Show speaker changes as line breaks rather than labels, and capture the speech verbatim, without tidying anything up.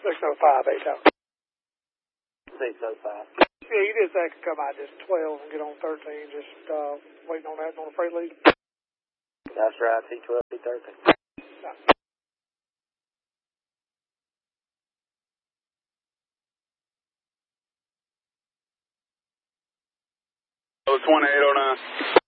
six oh five, eight oh.
six oh five.
Yeah, you did say I could come out just twelve and get on thirteen, just uh, waiting on that on the freight lead.
That's right, T twelve, T thirteen.
No.
twenty-eight oh nine.